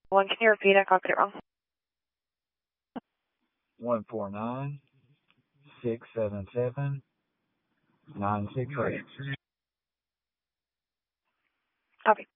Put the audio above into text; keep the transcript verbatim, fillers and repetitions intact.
One, can you repeat? I caught it wrong. One four nine six seven seven nine six eight. Copy.